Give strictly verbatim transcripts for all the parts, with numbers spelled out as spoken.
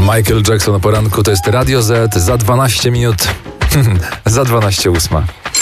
Michael Jackson o poranku, to jest Radio Z za dwanaście minut. Za dwanaście ósma.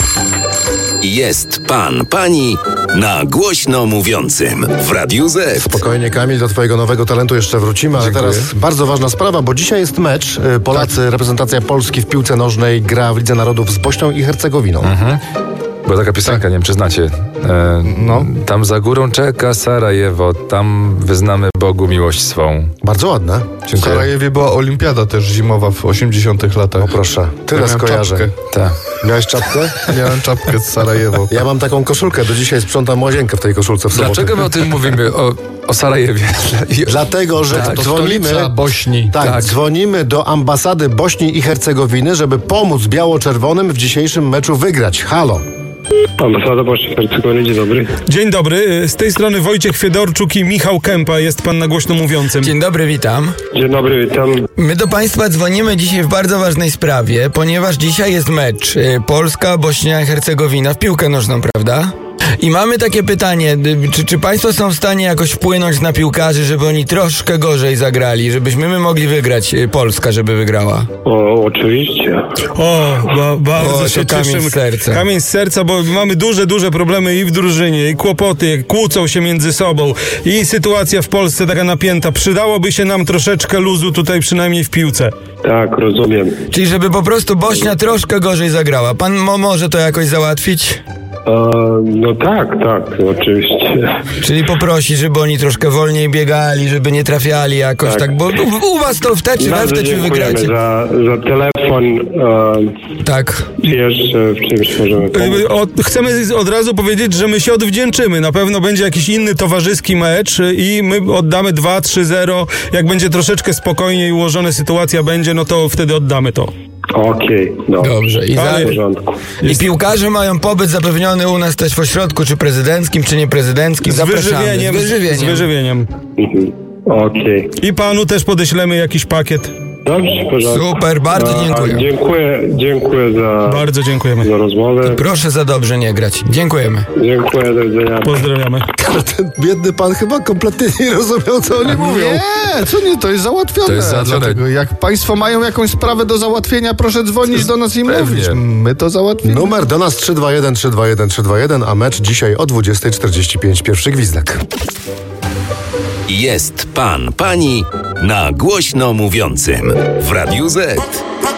Jest pan, pani na głośno mówiącym w Radiu Z. Spokojnie, Kamil, do twojego nowego talentu jeszcze wrzucimy, ale Dziękuję. teraz bardzo ważna sprawa, bo dzisiaj jest mecz. Polacy, tak. Reprezentacja Polski w piłce nożnej gra w Lidze Narodów z Bośnią i Hercegowiną. Mhm. Była taka piosenka, tak. Nie wiem czy znacie. E, no. Tam za górą czeka Sarajewo, tam wyznamy Bogu miłość swą. Bardzo ładne. W Sarajewie była olimpiada też zimowa w osiemdziesiątych latach. O proszę, tyle ja skojarzeń. Tak. Miałeś czapkę? Miałem czapkę z Sarajewo. Ja mam taką koszulkę, do dzisiaj sprzątam łazienkę w tej koszulce w sobotę. Dlaczego my o tym mówimy? O, o Sarajewie? Dlatego, że tak, dzwonimy... Bośni. Tak, tak, dzwonimy do ambasady Bośni i Hercegowiny, żeby pomóc biało-czerwonym w dzisiejszym meczu wygrać. Halo. Ambasada Bośni i Hercegowiny, dzień dobry. Dzień dobry, z tej strony Wojciech Fiedorczuk i Michał Kępa, jest pan na głośno mówiącym. Dzień dobry, witam. Dzień dobry, witam. My do państwa dzwonimy dzisiaj w bardzo ważnej sprawie, ponieważ dzisiaj jest mecz y, Polska, Bośnia i Hercegowina w piłkę nożną, prawda? I mamy takie pytanie, y, czy, czy państwo są w stanie jakoś wpłynąć na piłkarzy, żeby oni troszkę gorzej zagrali, żebyśmy my mogli wygrać, y, Polska, żeby wygrała? O, oczywiście. O, ba, bardzo O, się to kamień cieszymy. z serca. Kamień z serca, bo mamy duże, duże problemy i w drużynie, i kłopoty, kłócą się między sobą i sytuacja w Polsce taka napięta. Przydałoby się nam troszeczkę luzu tutaj przynajmniej w piłce. Tak, rozumiem. Czyli żeby po prostu Bośnia troszkę gorzej zagrała. Pan mo- może to jakoś załatwić? E, no tak, tak, oczywiście. Czyli poprosi, żeby oni troszkę wolniej biegali, żeby nie trafiali jakoś tak, tak bo u, u was to w te czy we w Bardzo te czy dziękujemy wygracie. za, za telefon. E, Tak. jeszcze w czymś możemy pomóc. Y, Od, chcemy od razu powiedzieć, że my się odwdzięczymy. Na pewno będzie jakiś inny towarzyski mecz i my oddamy dwa trzy zero. Jak będzie troszeczkę spokojniej ułożona sytuacja będzie, no to wtedy oddamy to. Okej, okay, Dobrze. I, za, Ale- w porządku. I piłkarze mają pobyt zapewniony u nas też w ośrodku, czy prezydenckim, czy nieprezydenckim. Z Zapraszamy. wyżywieniem. Z wyżywieniem. Z wyżywieniem. Mhm. Okej. I panu też podeślemy jakiś pakiet. Dobrze, w porządku. Super, bardzo A, dziękuję. Dziękuję, dziękuję za, Bardzo dziękujemy. za rozmowę. Proszę za dobrze nie grać. Dziękujemy. Dziękuję, do widzenia. Pozdrawiamy. Ale ten biedny pan chyba kompletnie nie rozumiał, co oni mówią. Nie, co nie, to jest załatwione. To jest załatwione. Dlatego jak państwo mają jakąś sprawę do załatwienia, proszę dzwonić do nas i Pewnie. mówić. My to załatwimy. Numer do nas trzy dwa jeden trzy dwa jeden trzy dwa jeden, a mecz dzisiaj o dwudziesta czterdzieści pięć. Pierwszy gwizdek. Jest pan, pani na głośno mówiącym w Radiu Z.